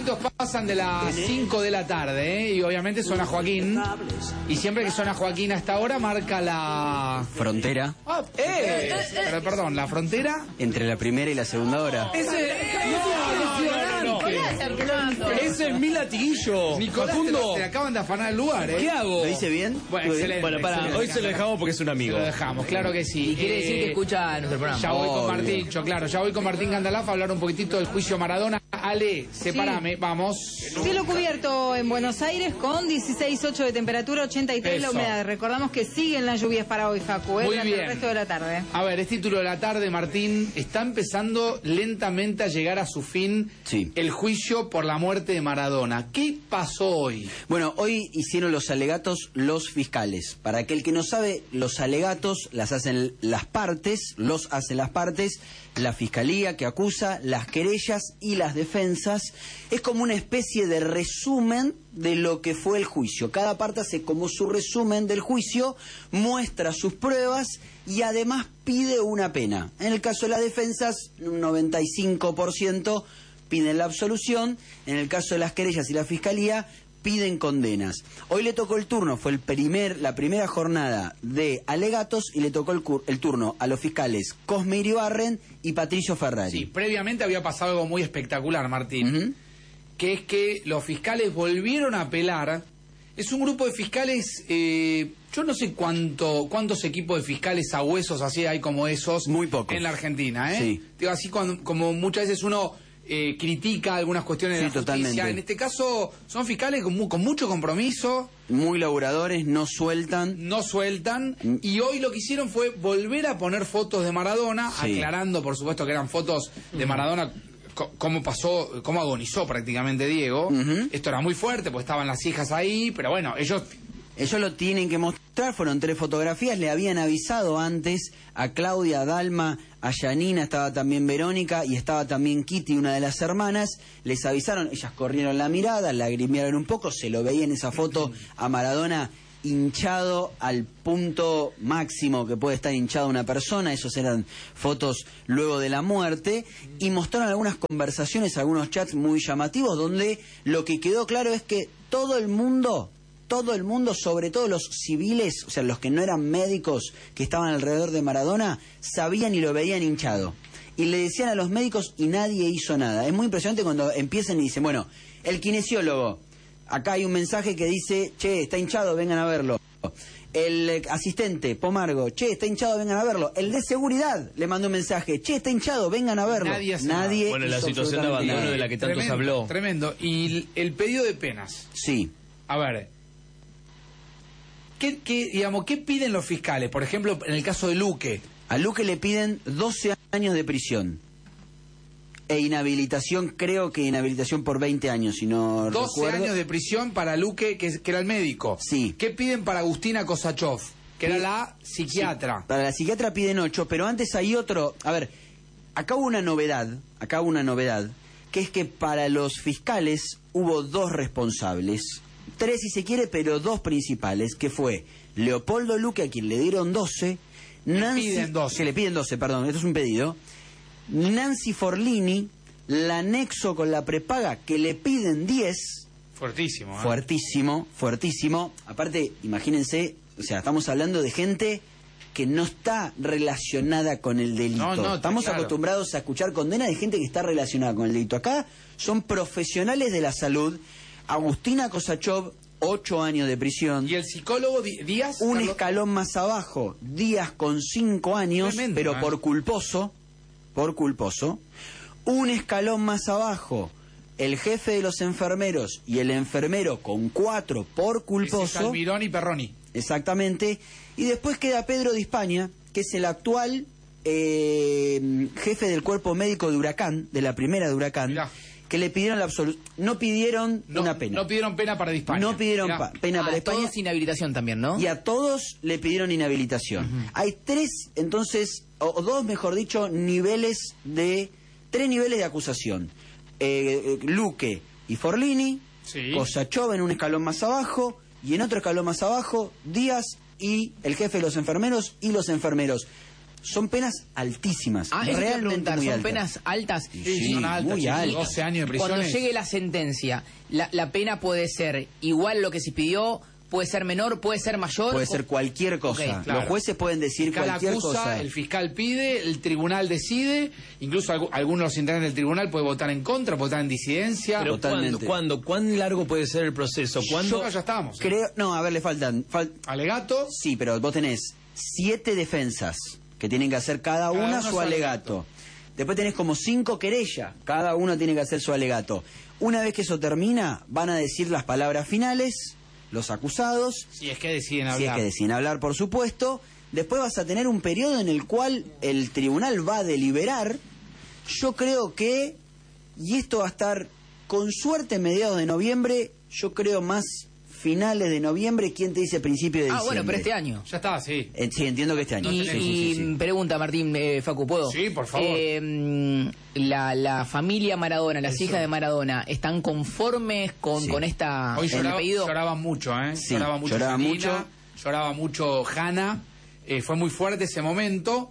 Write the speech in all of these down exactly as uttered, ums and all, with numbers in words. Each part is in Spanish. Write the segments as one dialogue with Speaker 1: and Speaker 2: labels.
Speaker 1: minutitos pasan de las cinco de la tarde, ¿eh? Y obviamente suena Joaquín. Y siempre que suena Joaquín a esta hora marca la...
Speaker 2: Frontera.
Speaker 1: Ah, eh, pero, perdón, ¿la frontera?
Speaker 2: Entre la primera y la segunda hora.
Speaker 1: Ese... No, no, no, no.
Speaker 3: Ese es mi latiguillo.
Speaker 1: Nicolás,
Speaker 3: Facundo.
Speaker 1: te, te acaban de afanar el lugar, ¿eh?
Speaker 3: ¿Qué hago?
Speaker 2: ¿Lo dice bien?
Speaker 1: Bueno, excelente.
Speaker 3: Bueno, para,
Speaker 1: excelente.
Speaker 3: hoy se lo dejamos porque es un amigo.
Speaker 1: Lo dejamos, claro que sí.
Speaker 4: Y quiere
Speaker 1: Eh,
Speaker 4: decir que escucha nuestro programa.
Speaker 1: Ya voy con
Speaker 2: Obvio.
Speaker 1: Martín, claro, ya voy con Martín Gandalaf a hablar un poquitito del juicio Maradona. Ale, sepárame, vamos.
Speaker 5: Cielo cubierto en Buenos Aires con dieciséis punto ocho de temperatura, ochenta y tres la
Speaker 1: Eso.
Speaker 5: humedad. Recordamos que siguen las lluvias para hoy, Facu, ¿eh?
Speaker 1: Muy
Speaker 5: durante
Speaker 1: bien.
Speaker 5: el resto de la tarde.
Speaker 1: A ver, es título de la tarde, Martín. Está empezando lentamente a llegar a su fin
Speaker 2: Sí.
Speaker 1: el juicio por la muerte de Maradona. ¿Qué pasó hoy?
Speaker 2: Bueno, hoy hicieron los alegatos los fiscales. Para aquel que no sabe, los alegatos las hacen las partes, los hacen las partes, la fiscalía que acusa, las querellas y las defensas. Es como una especie de resumen de lo que fue el juicio. Cada parte hace como su resumen del juicio, muestra sus pruebas y además pide una pena. En el caso de las defensas, un noventa y cinco por ciento piden la absolución. En el caso de las querellas y la fiscalía, piden condenas. Hoy le tocó el turno, fue el primer, la primera jornada de alegatos y le tocó el, cur, el turno a los fiscales Cosme Iribarren y Patricio Ferrari.
Speaker 1: Sí, previamente había pasado algo muy espectacular, Martín,
Speaker 2: Ujú.
Speaker 1: que es que los fiscales volvieron a apelar. Es un grupo de fiscales, eh, yo no sé cuánto, cuántos equipos de fiscales a huesos así hay como esos.
Speaker 2: Muy pocos.
Speaker 1: En la Argentina, ¿eh?
Speaker 2: Sí.
Speaker 1: Digo, así cuando, como muchas veces uno eh, critica algunas cuestiones
Speaker 2: Sí,
Speaker 1: de la justicia.
Speaker 2: totalmente.
Speaker 1: En este caso son fiscales con, mu- con mucho compromiso,
Speaker 2: Muy laburadores, no sueltan.
Speaker 1: no sueltan,
Speaker 2: Mm.
Speaker 1: y hoy lo que hicieron fue volver a poner fotos de Maradona,
Speaker 2: Sí.
Speaker 1: aclarando por supuesto que eran fotos de Maradona, co- cómo pasó, cómo agonizó prácticamente Diego.
Speaker 2: Ujú.
Speaker 1: Esto era muy fuerte, pues estaban las hijas ahí, pero bueno, ellos...
Speaker 2: Ellos lo tienen que mostrar, fueron tres fotografías, le habían avisado antes a Claudia, a Dalma, a Yanina, estaba también Verónica y estaba también Kitty, una de las hermanas, les avisaron, ellas corrieron la mirada, lagrimearon un poco, se lo veía en esa foto a Maradona hinchado al punto máximo que puede estar hinchada una persona, esos eran fotos luego de la muerte, y mostraron algunas conversaciones, algunos chats muy llamativos, donde lo que quedó claro es que todo el mundo... Todo el mundo, sobre todo los civiles, o sea, los que no eran médicos que estaban alrededor de Maradona, sabían y lo veían hinchado. Y le decían a los médicos y nadie hizo nada. Es muy impresionante cuando empiezan y dicen, bueno, el kinesiólogo, acá hay un mensaje que dice, che, está hinchado, vengan a verlo. El eh, asistente, Pomargo, che, está hinchado, vengan a verlo. El de seguridad le mandó un mensaje, che, está hinchado, vengan a verlo.
Speaker 1: Nadie hace
Speaker 2: Nadie
Speaker 3: Bueno, la
Speaker 2: hizo
Speaker 3: situación de
Speaker 2: absolutamente
Speaker 3: abandono
Speaker 2: nada.
Speaker 3: de la que tanto se
Speaker 1: tremendo,
Speaker 3: habló.
Speaker 1: Tremendo. Y el, el pedido de penas.
Speaker 2: Sí.
Speaker 1: A ver, ¿qué, qué, digamos, ¿qué piden los fiscales? Por ejemplo, en el caso de Luque.
Speaker 2: A Luque le piden doce años de prisión. E inhabilitación, creo que inhabilitación por veinte años, si no
Speaker 1: doce
Speaker 2: recuerdo.
Speaker 1: años de prisión para Luque, que, es- que era el médico.
Speaker 2: Sí.
Speaker 1: ¿Qué piden para Agustina Kosachov, que era
Speaker 2: Pide-
Speaker 1: la psiquiatra?
Speaker 2: Sí, para la psiquiatra piden ocho, pero antes hay otro... A ver, acá hubo una novedad, acá hubo una novedad, que es que para los fiscales hubo dos responsables, tres si se quiere, pero dos principales, que fue Leopoldo Luque, a quien le dieron doce, Nancy...
Speaker 1: piden doce.
Speaker 2: Que le piden doce, perdón, esto es un pedido. Nancy Forlini, la nexo con la prepaga, que le piden diez...
Speaker 1: Fuertísimo, ¿eh?
Speaker 2: Fuertísimo, fuertísimo. Aparte, imagínense, o sea, estamos hablando de gente que no está relacionada con el delito.
Speaker 1: No, no,
Speaker 2: estamos
Speaker 1: claro.
Speaker 2: acostumbrados a escuchar condenas de gente que está relacionada con el delito. Acá son profesionales de la salud. Agustina Kosachov, ocho años de prisión.
Speaker 1: ¿Y el psicólogo Di- Díaz?
Speaker 2: Un
Speaker 1: Carlos?
Speaker 2: escalón más abajo, Díaz con cinco años,
Speaker 1: Tremendo,
Speaker 2: pero
Speaker 1: ¿eh?
Speaker 2: por culposo, por culposo. Un escalón más abajo, el jefe de los enfermeros y el enfermero con cuatro por
Speaker 1: Ese es
Speaker 2: culposo.
Speaker 1: Almirón y Perroni.
Speaker 2: Exactamente. Y después queda Pedro de España, que es el actual eh, jefe del cuerpo médico de Huracán, de la primera de Huracán,
Speaker 1: Mirá.
Speaker 2: que le pidieron la absolución. No pidieron
Speaker 1: No,
Speaker 2: una pena.
Speaker 1: no pidieron pena para España.
Speaker 2: No pidieron
Speaker 1: Mirá.
Speaker 2: pa- pena
Speaker 4: Ah,
Speaker 2: para España.
Speaker 4: todos inhabilitación también, ¿no?
Speaker 2: Y a todos le pidieron inhabilitación. Hay tres, entonces, o, o dos, mejor dicho, niveles de... Tres niveles de acusación. Eh, eh, Luque y Forlini,
Speaker 1: Sí.
Speaker 2: Kosachov en un escalón más abajo, y en otro escalón más abajo, Díaz y el jefe de los enfermeros y los enfermeros. son penas altísimas,
Speaker 4: Ah, eso te iba a
Speaker 2: realmente
Speaker 4: preguntar,
Speaker 2: muy
Speaker 4: ¿son
Speaker 2: altas.
Speaker 4: penas altas?
Speaker 2: Sí,
Speaker 1: son altas,
Speaker 2: muy
Speaker 1: chicos,
Speaker 2: altas.
Speaker 1: doce años de prisión.
Speaker 4: Cuando llegue la sentencia, la, la pena puede ser igual lo que se pidió, puede ser menor, puede ser mayor.
Speaker 2: Puede
Speaker 4: o-
Speaker 2: ser cualquier cosa.
Speaker 4: Ok,
Speaker 1: claro.
Speaker 2: Los jueces pueden
Speaker 1: El
Speaker 2: decir
Speaker 1: fiscal
Speaker 2: cualquier
Speaker 1: acusa,
Speaker 2: cosa.
Speaker 1: el fiscal pide, el tribunal decide, incluso algu- algunos de los integrantes del tribunal pueden votar en contra, pueden votar en disidencia.
Speaker 3: Pero
Speaker 2: Totalmente.
Speaker 3: ¿cuándo, cuándo, ¿cuán largo puede ser el proceso? ¿Cuándo?
Speaker 1: Yo ya estábamos. ¿eh?
Speaker 2: Creo, no, a ver, le faltan, fal-
Speaker 1: Alegato,
Speaker 2: sí, pero vos tenés siete defensas que tienen que hacer cada,
Speaker 1: Cada
Speaker 2: una
Speaker 1: una
Speaker 2: su
Speaker 1: su
Speaker 2: alegato. Después tenés como cinco querellas, cada uno tiene que hacer su alegato. Una vez que eso termina, van a decir las palabras finales, los acusados,
Speaker 1: si es que deciden hablar.
Speaker 2: si es que deciden hablar, por supuesto. Después vas a tener un periodo en el cual el tribunal va a deliberar. Yo creo que, y esto va a estar con suerte mediados de noviembre, yo creo más finales de noviembre, ¿quién te dice principio de
Speaker 4: Ah,
Speaker 2: diciembre?
Speaker 4: bueno, pero este año.
Speaker 1: Ya está, sí.
Speaker 2: Eh, sí, entiendo que este año.
Speaker 4: Y,
Speaker 2: Sí, sí,
Speaker 4: y
Speaker 2: sí, sí.
Speaker 4: pregunta, Martín, eh, Facu, ¿puedo?
Speaker 1: Sí, por favor.
Speaker 4: Eh, mm, la, la familia Maradona, las
Speaker 1: Eso.
Speaker 4: hijas de Maradona, ¿están conformes con,
Speaker 2: Sí.
Speaker 4: con esta
Speaker 1: Hoy
Speaker 4: con el
Speaker 1: lloraba,
Speaker 4: pedido?
Speaker 1: lloraban mucho, ¿eh?
Speaker 2: Sí,
Speaker 1: lloraba mucho
Speaker 2: lloraba
Speaker 1: Janina,
Speaker 2: mucho.
Speaker 1: lloraba mucho Hanna. Eh, fue muy fuerte ese momento.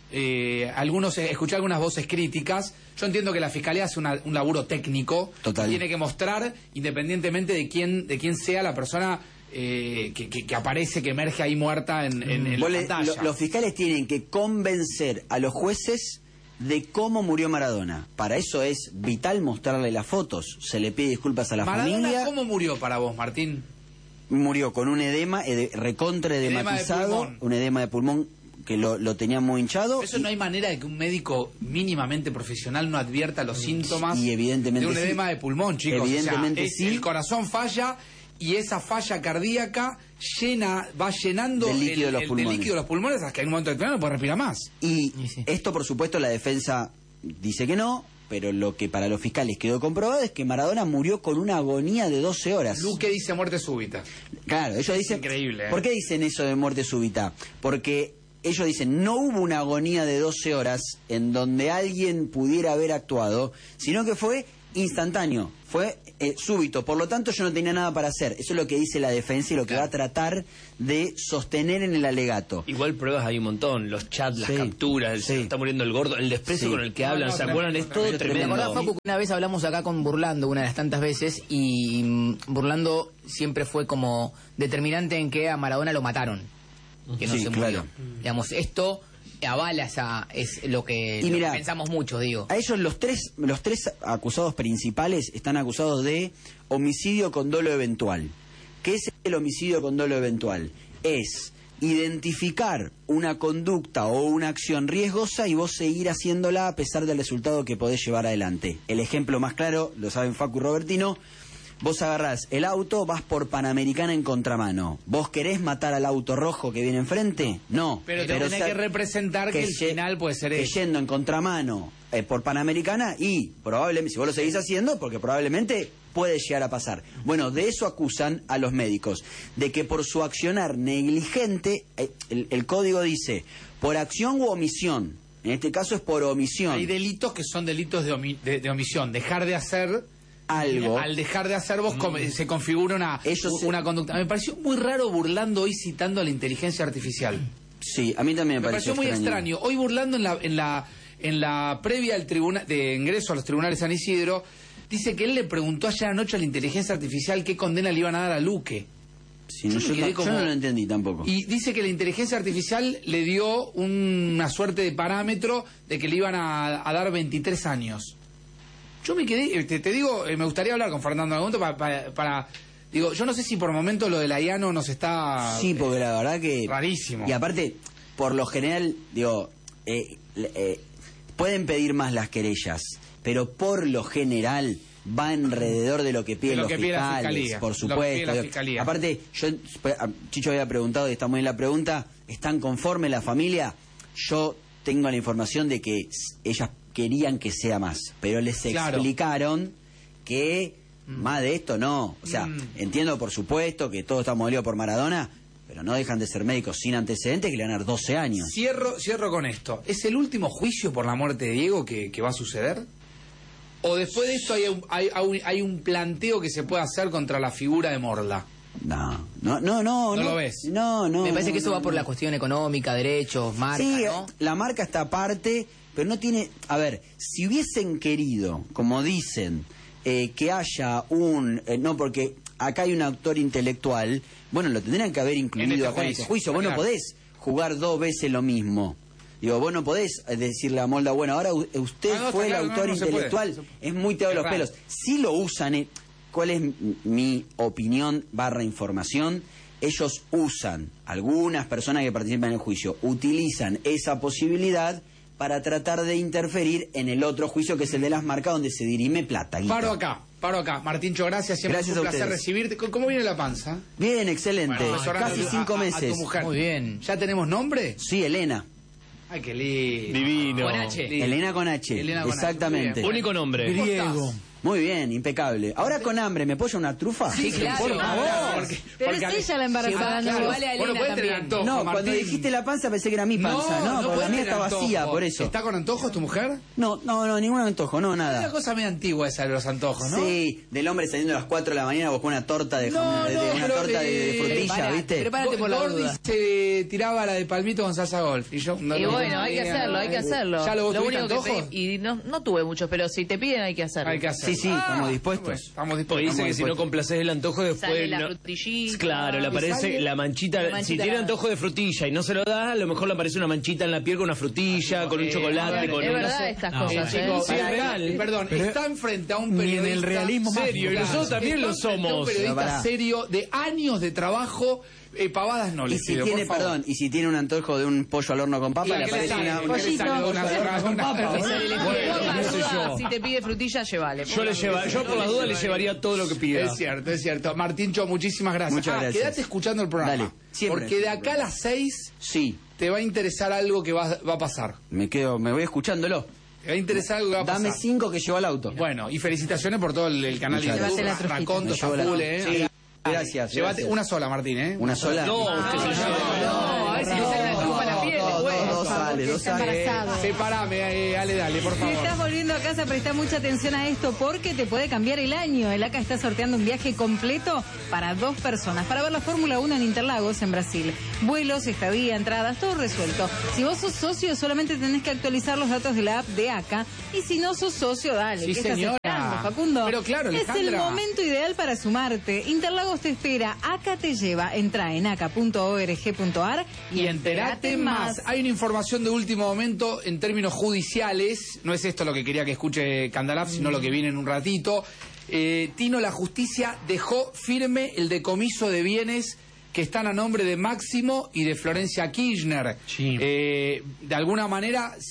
Speaker 1: Eh, algunos eh, escuché algunas voces críticas. Yo entiendo que la fiscalía hace una- un laburo técnico.
Speaker 2: Total.
Speaker 1: Tiene que mostrar, independientemente de quién de quién sea la persona eh, que, que- que aparece, que emerge ahí muerta en, en, en
Speaker 2: Vos
Speaker 1: la
Speaker 2: le-
Speaker 1: pantalla.
Speaker 2: lo- los fiscales tienen que convencer a los jueces de cómo murió Maradona. Para eso es vital mostrarle las fotos. Se le pide disculpas a la
Speaker 1: Maradona,
Speaker 2: familia.
Speaker 1: ¿cómo murió para vos, Martín?
Speaker 2: Murió con un edema, ede- recontra
Speaker 1: Edema de
Speaker 2: edematizado,
Speaker 1: pulmón.
Speaker 2: un edema de pulmón que lo, lo tenía muy hinchado.
Speaker 1: Eso no hay manera de que un médico mínimamente profesional no advierta los síntomas
Speaker 2: y evidentemente
Speaker 1: de un
Speaker 2: sí.
Speaker 1: edema de pulmón, chicos.
Speaker 2: Evidentemente
Speaker 1: o sea, es-
Speaker 2: sí.
Speaker 1: El corazón falla y esa falla cardíaca llena, va llenando
Speaker 2: Del líquido
Speaker 1: el,
Speaker 2: de los
Speaker 1: el-
Speaker 2: pulmones.
Speaker 1: del líquido de los pulmones hasta que en un momento determinado no puede respirar más.
Speaker 2: Y
Speaker 4: Y sí.
Speaker 2: esto, por supuesto, la defensa dice que no, pero lo que para los fiscales quedó comprobado es que Maradona murió con una agonía de doce horas.
Speaker 1: Luque dice muerte súbita.
Speaker 2: Claro, ellos dicen...
Speaker 1: increíble, ¿eh?
Speaker 2: ¿Por qué dicen eso de muerte súbita? Porque ellos dicen, no hubo una agonía de doce horas en donde alguien pudiera haber actuado, sino que fue instantáneo, fue eh, súbito. Por lo tanto, yo no tenía nada para hacer. Eso es lo que dice la defensa y lo que va a tratar de sostener en el alegato.
Speaker 3: Igual pruebas hay un montón, los chats, las
Speaker 2: Sí,
Speaker 3: capturas, el
Speaker 2: sí.
Speaker 3: se está muriendo el gordo, el desprecio
Speaker 2: Sí.
Speaker 3: con el que
Speaker 1: No,
Speaker 3: hablan,
Speaker 1: no,
Speaker 3: ¿se acuerdan?
Speaker 1: tremendo,
Speaker 3: Es todo
Speaker 2: tremendo.
Speaker 4: ¿Te
Speaker 3: tremendo.
Speaker 4: acordás, Facu, que una vez hablamos acá con Burlando, una de las tantas veces, y mm, Burlando siempre fue como determinante en que a Maradona lo mataron, que no
Speaker 2: Sí,
Speaker 4: se murió.
Speaker 2: claro.
Speaker 4: Digamos, esto avala esa, es lo que,
Speaker 2: Y
Speaker 4: lo que
Speaker 2: mirá,
Speaker 4: pensamos mucho, digo.
Speaker 2: A ellos los tres, los tres acusados principales están acusados de homicidio con dolo eventual. ¿Qué es el homicidio con dolo eventual? Es identificar una conducta o una acción riesgosa y vos seguir haciéndola a pesar del resultado que podés llevar adelante. El ejemplo más claro, lo saben Facu y Robertino, vos agarrás el auto, vas por Panamericana en contramano. ¿Vos querés matar al auto rojo que viene enfrente? No.
Speaker 1: Pero te tenés
Speaker 2: sa-
Speaker 1: que representar que el
Speaker 2: ye-
Speaker 1: final puede ser
Speaker 2: que
Speaker 1: eso.
Speaker 2: yendo en contramano eh, por Panamericana y probablemente, si vos lo seguís haciendo, porque probablemente puede llegar a pasar. Bueno, de eso acusan a los médicos, de que por su accionar negligente, eh, el, el código dice, por acción u omisión, en este caso es por omisión,
Speaker 1: Hay delitos que son delitos de, omi- de- de omisión. Dejar de hacer
Speaker 2: algo.
Speaker 1: Al dejar de hacer vos com- se configura una,
Speaker 2: Ellos se-
Speaker 1: una conducta. Me pareció muy raro Burlando hoy citando a la inteligencia artificial.
Speaker 2: Sí, a mí también me,
Speaker 1: Me pareció muy extraño. Hoy Burlando en la, en la, en la previa del tribunal, de ingreso a los tribunales San Isidro, dice que él le preguntó ayer anoche a la inteligencia artificial qué condena le iban a dar a Luque.
Speaker 2: Sí, no,
Speaker 1: yo me
Speaker 2: yo,
Speaker 1: quedé
Speaker 2: no-
Speaker 1: como-
Speaker 2: yo no lo entendí tampoco.
Speaker 1: Y dice que la inteligencia artificial le dio un- una suerte de parámetro de que le iban a, a dar veintitrés años. Yo me quedé, eh, te, te digo, eh, me gustaría hablar con Fernando Agonto para, para, para- digo, yo no sé si por momento lo de la IANO nos está...
Speaker 2: Sí, porque la verdad que...
Speaker 1: Rarísimo.
Speaker 2: Y aparte, por lo general, digo, eh, eh, pueden pedir más las querellas, pero por lo general va alrededor de lo que piden
Speaker 1: De lo
Speaker 2: los
Speaker 1: que pide la
Speaker 2: fiscales,
Speaker 1: fiscalía,
Speaker 2: por
Speaker 1: lo que pide
Speaker 2: supuesto.
Speaker 1: la
Speaker 2: Digo,
Speaker 1: fiscalía.
Speaker 2: Aparte, yo, a Chicho había preguntado, y está muy bien la pregunta, ¿están conformes la familia? Yo tengo la información de que s- ellas querían que sea más, pero les
Speaker 1: Claro.
Speaker 2: explicaron que más de esto no. O sea,
Speaker 1: Mm.
Speaker 2: entiendo por supuesto que todos estamos molidos por Maradona, pero no dejan de ser médicos sin antecedentes que le van a dar doce años.
Speaker 1: Cierro, cierro con esto. ¿Es el último juicio por la muerte de Diego que, que va a suceder? ¿O después de esto hay un, hay, hay un- hay un planteo que se puede hacer contra la figura de Morla?
Speaker 2: No, No, no, no.
Speaker 1: No lo ves.
Speaker 2: No, no.
Speaker 4: Me parece
Speaker 2: no,
Speaker 4: que eso
Speaker 2: no,
Speaker 4: va por
Speaker 2: no.
Speaker 4: la cuestión económica, derechos, marca,
Speaker 2: Sí,
Speaker 4: ¿no?
Speaker 2: la marca está aparte, pero no tiene... A ver, si hubiesen querido, como dicen, eh, que haya un... eh, no, porque acá hay un autor intelectual, bueno, lo tendrían que haber incluido
Speaker 1: En este
Speaker 2: acá en
Speaker 1: juicio,
Speaker 2: este juicio. Vos no
Speaker 1: claro.
Speaker 2: podés jugar dos veces lo mismo. Digo, vos no podés decirle a Molda, bueno, ahora u- usted
Speaker 1: Ah, no,
Speaker 2: fue
Speaker 1: está
Speaker 2: el
Speaker 1: claro,
Speaker 2: autor
Speaker 1: no, no se puede.
Speaker 2: intelectual, es muy tirado de
Speaker 1: Es
Speaker 2: los
Speaker 1: raro.
Speaker 2: pelos. Si lo usan, eh, ¿cuál es m- mi opinión barra información? Ellos usan, algunas personas que participan en el juicio, utilizan esa posibilidad para tratar de interferir en el otro juicio, que es el de las marcas, donde se dirime plata. guita.
Speaker 1: Paro acá, paro acá. Martincho, gracias. Siempre
Speaker 2: Gracias
Speaker 1: es un
Speaker 2: a
Speaker 1: placer
Speaker 2: ustedes.
Speaker 1: recibirte. ¿Cómo- ¿Cómo viene la panza?
Speaker 2: Bien, excelente.
Speaker 1: Bueno, asesorando
Speaker 2: Casi
Speaker 1: a-
Speaker 2: cinco
Speaker 1: a- a
Speaker 2: meses.
Speaker 1: tu mujer.
Speaker 4: Muy bien.
Speaker 1: ¿Ya tenemos nombre?
Speaker 2: Sí, Elena.
Speaker 1: Ay, qué lindo.
Speaker 3: Divino.
Speaker 4: Con H.
Speaker 1: Sí.
Speaker 2: Elena con H.
Speaker 1: Elena con H,
Speaker 2: Exactamente.
Speaker 1: muy bien.
Speaker 3: Único nombre.
Speaker 1: Griego.
Speaker 2: Muy bien, impecable. Ahora con hambre, ¿me pollo una trufa?
Speaker 4: Sí, claro.
Speaker 1: Por favor. Porque,
Speaker 5: Pero
Speaker 1: porque-
Speaker 5: es ella la embarazada,
Speaker 1: Sí,
Speaker 5: no
Speaker 1: claro.
Speaker 5: vos.
Speaker 4: Vale a
Speaker 1: Bueno,
Speaker 4: Elena
Speaker 1: puede tener
Speaker 4: también.
Speaker 1: antojo,
Speaker 2: No, cuando
Speaker 1: Martín.
Speaker 2: dijiste la panza pensé que era mi panza, no, porque
Speaker 1: puede
Speaker 2: la mía
Speaker 1: tener
Speaker 2: está vacía,
Speaker 1: antojo.
Speaker 2: por eso.
Speaker 1: ¿Está con antojos tu mujer?
Speaker 2: No, no, no, ningún antojo, no,
Speaker 1: Es una
Speaker 2: nada.
Speaker 1: cosa medio antigua esa de los antojos, ¿no?
Speaker 2: Sí, del hombre saliendo a las cuatro de la mañana a buscar una torta de,
Speaker 1: No,
Speaker 2: jamón- de- de-
Speaker 1: no,
Speaker 2: una
Speaker 1: pero,
Speaker 2: torta de, de
Speaker 1: eh,
Speaker 2: frutilla,
Speaker 4: prepara-
Speaker 2: ¿viste?
Speaker 4: prepárate por la
Speaker 1: Gordi
Speaker 4: duda.
Speaker 1: se tiraba la de palmito con salsa golf. Y yo no
Speaker 6: Y
Speaker 1: lo-
Speaker 6: bueno,
Speaker 1: no
Speaker 6: hay que
Speaker 1: tenía-
Speaker 6: hacerlo, hay que hacerlo.
Speaker 1: ¿Ya lo, vos tuviste
Speaker 6: único que
Speaker 1: antojos?
Speaker 6: pedí- y no, no tuve muchos, pero si te piden hay que hacerlo.
Speaker 1: Hay que hacerlo.
Speaker 2: Sí, sí, estamos dispuestos.
Speaker 1: bueno, estamos
Speaker 3: Pues
Speaker 1: dispuestos.
Speaker 3: dice que si no
Speaker 2: dispuestos.
Speaker 3: complaces el antojo después...
Speaker 6: Sale la
Speaker 3: no-
Speaker 6: frutillita.
Speaker 3: Claro, le
Speaker 1: ¿Y
Speaker 3: aparece
Speaker 1: sale?
Speaker 3: la manchita.
Speaker 6: La
Speaker 3: Si
Speaker 6: manchita.
Speaker 3: tiene antojo de frutilla y no se lo da, a lo mejor le aparece una manchita en la piel con una frutilla, con un
Speaker 1: Eh,
Speaker 3: chocolate,
Speaker 1: bueno,
Speaker 3: con
Speaker 6: Es
Speaker 3: un...
Speaker 6: verdad estas
Speaker 1: Eh,
Speaker 6: cosas, ¿eh?
Speaker 1: chicos,
Speaker 3: Sí, es
Speaker 1: pará,
Speaker 3: real.
Speaker 1: Perdón,
Speaker 7: Pero
Speaker 1: está enfrente a un
Speaker 7: ni en
Speaker 1: periodista.
Speaker 7: el realismo mágico.
Speaker 3: Serio, y nosotros también
Speaker 1: Está
Speaker 3: lo
Speaker 1: enfrente a
Speaker 3: somos.
Speaker 1: Un periodista
Speaker 2: Pero pará.
Speaker 1: serio de años de trabajo, eh, pavadas no
Speaker 2: Y
Speaker 1: les
Speaker 2: si
Speaker 1: pido,
Speaker 2: tiene,
Speaker 1: por favor.
Speaker 2: perdón, y si tiene un antojo de un pollo al horno con papa,
Speaker 1: ¿Y a
Speaker 2: le
Speaker 1: qué le
Speaker 2: aparece
Speaker 1: sale?
Speaker 2: una...
Speaker 1: ¿Qué le
Speaker 2: una-
Speaker 1: sale? Una- una- una-
Speaker 6: Le sale el
Speaker 3: Bueno,
Speaker 6: ejemplo.
Speaker 3: qué sé
Speaker 6: Por
Speaker 3: yo.
Speaker 6: duda, si te pide frutilla, llévale.
Speaker 3: Yo, le lleva, yo por las dudas le llevaría todo lo que pida.
Speaker 1: Es cierto, es cierto. Martincho, muchísimas gracias.
Speaker 2: Muchas
Speaker 1: Ah,
Speaker 2: gracias.
Speaker 1: quédate escuchando el programa.
Speaker 2: Dale, siempre
Speaker 1: Porque de
Speaker 2: escucho el
Speaker 1: acá a
Speaker 2: programa.
Speaker 1: las seis
Speaker 2: Sí,
Speaker 1: te va a interesar algo que va, va a pasar.
Speaker 2: me quedo, me voy escuchándolo.
Speaker 1: Te va a interesar algo que va a pasar.
Speaker 2: Dame cinco que llevo al auto.
Speaker 1: Bueno, y felicitaciones por todo el, el canal de
Speaker 2: Muchas
Speaker 1: YouTube.
Speaker 5: gracias. Llévate la
Speaker 1: Raconto,
Speaker 2: Me llevo la-
Speaker 1: Zaful, eh.
Speaker 2: Sí, gracias.
Speaker 1: Llévate
Speaker 2: gracias.
Speaker 1: una sola, Martín, ¿eh?
Speaker 2: ¿Una sola?
Speaker 3: No, que se lleve.
Speaker 6: No, a ver si le sale una trufa a la piel
Speaker 2: Dos,
Speaker 6: después.
Speaker 2: dos, dos sale, dos
Speaker 5: Está
Speaker 2: sale.
Speaker 5: embarazado.
Speaker 1: Separame, eh, Ale, dale, por
Speaker 5: Si
Speaker 1: favor.
Speaker 5: estás volviendo a casa, presta mucha atención a esto porque te puede cambiar el año. El A C A está sorteando un viaje completo para dos personas para ver la Fórmula uno en Interlagos, en Brasil. Vuelos, estadía, entradas, todo resuelto. Si vos sos socio, solamente tenés que actualizar los datos de la app de A C A. Y si no sos socio, dale.
Speaker 1: Sí,
Speaker 5: ¿Qué estás
Speaker 1: señora.
Speaker 5: esperando, Facundo?
Speaker 1: Pero claro,
Speaker 5: es el
Speaker 1: Alejandra.
Speaker 5: momento ideal para sumarte. Interlagos te espera, A C A te lleva. Entra en aca punto org punto ar y,
Speaker 1: Y entérate más. Hay una información de último momento en términos judiciales. No es esto lo que quería que escuche Candalab, sino lo que viene en un ratito. Eh, Tino, la justicia dejó firme el decomiso de bienes que están a nombre de Máximo y de Florencia Kirchner.
Speaker 7: Sí.
Speaker 1: Eh, de alguna manera